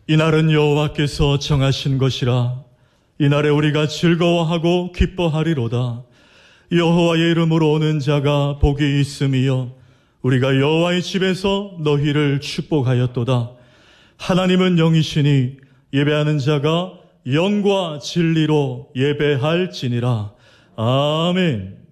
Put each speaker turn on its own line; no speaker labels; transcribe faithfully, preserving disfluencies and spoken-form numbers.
이날은 여호와께서 정하신 것이라. 이날에 우리가 즐거워하고 기뻐하리로다. 여호와의 이름으로 오는 자가 복이 있음이요 우리가 여호와의 집에서 너희를 축복하였도다. 하나님은 영이시니 예배하는 자가 영과 진리로 예배할지니라. 아멘.